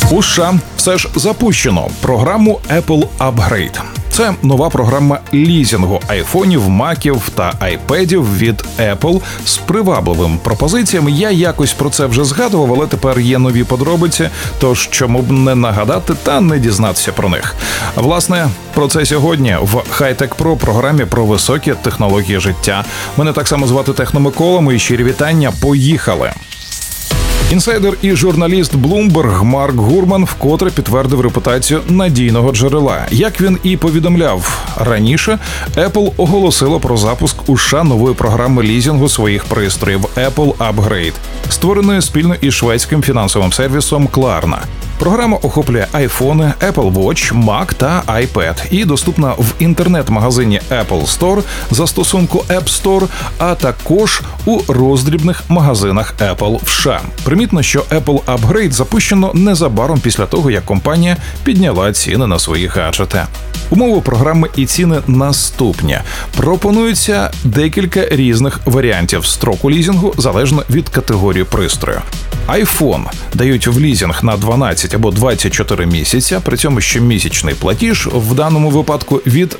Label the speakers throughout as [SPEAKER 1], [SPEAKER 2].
[SPEAKER 1] У США все ж запущено програму Apple Upgrade. Це нова програма лізінгу айфонів, маків та айпедів від Apple з привабливими пропозиціями. Я якось про це вже згадував, але тепер є нові подробиці, тож чому б не нагадати та не дізнатися про них. Власне, про це сьогодні в High-Tech Pro програмі про високі технології життя. Мене так само звати Техно Микола, мої щирі вітання, поїхали! Інсайдер і журналіст Bloomberg Марк Гурман вкотре підтвердив репутацію надійного джерела. Як він і повідомляв раніше, Apple оголосила про запуск у США нової програми лізінгу своїх пристроїв Apple Upgrade, створеної спільно із шведським фінансовим сервісом Klarna. Програма охоплює айфони, Apple Watch, Mac та iPad і доступна в інтернет-магазині Apple Store, застосунку App Store, а також у роздрібних магазинах Apple в США. Примітно, що Apple Upgrade запущено незабаром після того, як компанія підняла ціни на свої гаджети. Умови програми і ціни наступні. Пропонується декілька різних варіантів строку лізінгу, залежно від категорії пристрою. iPhone дають в лізінг на 12 або 24 місяця, при цьому щомісячний платіж в даному випадку від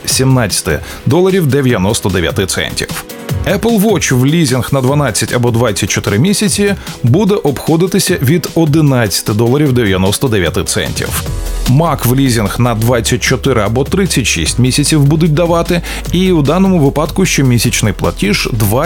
[SPEAKER 1] $17.99. Apple Watch в лізінг на 12 або 24 місяці буде обходитися від $11.99. Mac в лізінг на 24 або 36 місяців будуть давати, і у даному випадку щомісячний платіж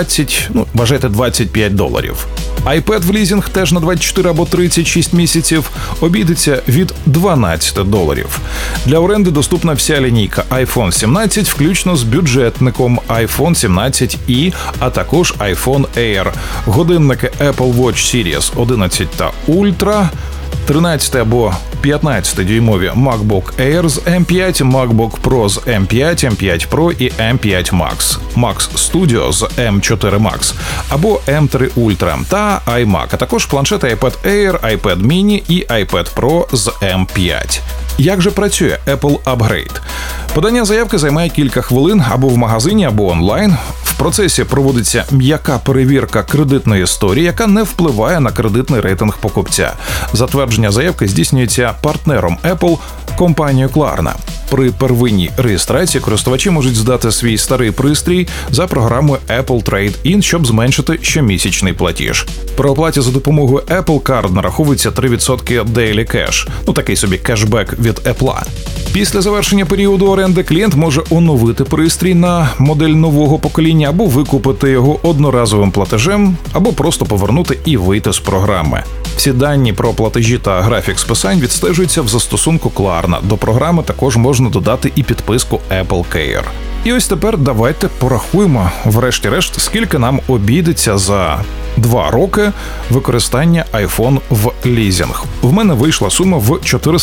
[SPEAKER 1] $25. iPad в лізінг теж на 24 або 36 місяців обійдеться від $12. Для оренди доступна вся лінійка iPhone 17, включно з бюджетником iPhone 17e, а також iPhone Air, годинники Apple Watch Series 11 та Ultra, 13 або 15-дюймові MacBook Air з M5, MacBook Pro з M5, M5 Pro і M5 Max, Max Studio з M4 Max або M3 Ultra та iMac, а також планшети iPad Air, iPad Mini і iPad Pro з M5. Як же працює Apple Upgrade? Подання заявки займає кілька хвилин або в магазині, або онлайн. В процесі проводиться м'яка перевірка кредитної історії, яка не впливає на кредитний рейтинг покупця. Затвердження заявки здійснюється партнером Apple – компанією Klarna. При первинній реєстрації користувачі можуть здати свій старий пристрій за програмою Apple Trade-in, щоб зменшити щомісячний платіж. При оплаті за допомогою Apple Card нараховується 3% Daily Cash, такий собі кешбек від Apple. Після завершення періоду оренди клієнт може оновити пристрій на модель нового покоління або викупити його одноразовим платежем, або просто повернути і вийти з програми. Всі дані про платежі та графік списань відстежуються в застосунку Klarna. До програми також можна додати і підписку Apple Care. І ось тепер давайте порахуємо, врешті-решт, скільки нам обійдеться за 2 роки використання iPhone в лізінг. В мене вийшла сума в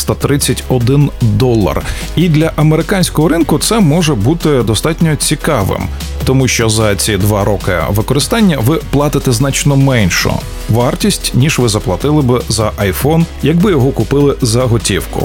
[SPEAKER 1] $431. І для американського ринку це може бути достатньо цікавим, тому що за ці 2 роки використання ви платите значно меншу вартість, ніж ви заплатили би за iPhone, якби його купили за готівку.